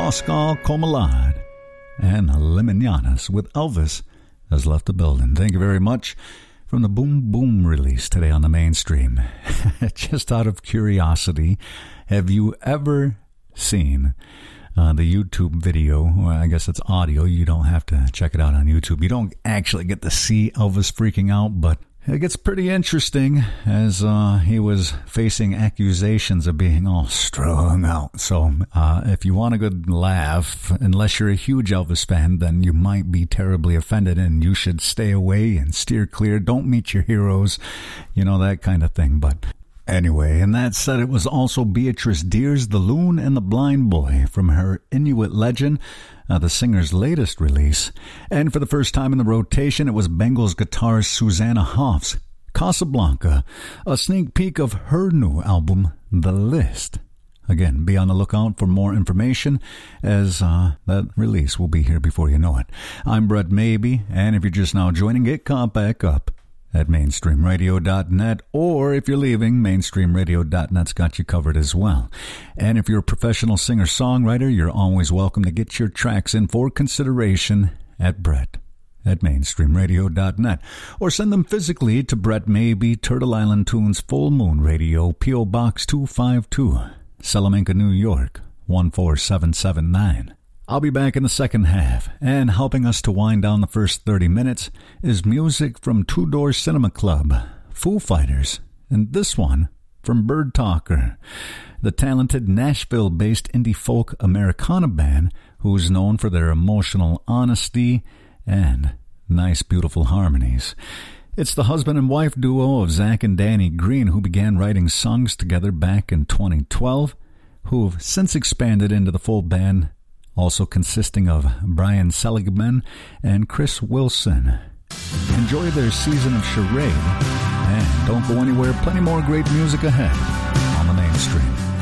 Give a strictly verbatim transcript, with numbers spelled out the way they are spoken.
Oscar Comelade and Liminianas with Elvis has left the building. Thank you very much. From the Boom Boom release today on the mainstream. Just out of curiosity, have you ever seen uh, the YouTube video? Well, I guess it's audio. You don't have to check it out on YouTube. You don't actually get to see Elvis freaking out, but it gets pretty interesting as uh, he was facing accusations of being all strung out. So uh, if you want a good laugh, unless you're a huge Elvis fan, then you might be terribly offended and you should stay away and steer clear. Don't meet your heroes, you know, that kind of thing. But anyway, and that said, it was also Beatrice Dear's The Loon and the Blind Boy from her Inuit Legend, Uh, the singer's latest release. And for the first time in the rotation, it was Bengals guitarist Susanna Hoff's Casablanca, a sneak peek of her new album, The List. Again, be on the lookout for more information as uh, that release will be here before you know it. I'm Brett Maybe, and if you're just now joining, get caught back up at mainstream radio dot net, or if you're leaving, mainstream radio dot net's got you covered as well. And if you're a professional singer-songwriter, you're always welcome to get your tracks in for consideration at Brett at mainstream radio dot net, or send them physically to Brett Maybe, Turtle Island Tunes, Full Moon Radio, P O. Box two five two, Salamanca, New York, one four seven seven nine. I'll be back in the second half, and helping us to wind down the first thirty minutes is music from Two Door Cinema Club, Foo Fighters, and this one from Bird Talker, the talented Nashville-based indie folk Americana band who's known for their emotional honesty and nice, beautiful harmonies. It's the husband and wife duo of Zach and Danny Green, who began writing songs together back in twenty twelve, who've since expanded into the full band, also consisting of Brian Seligman and Chris Wilson. Enjoy their season of Charade, and don't go anywhere. Plenty more great music ahead on the mainstream.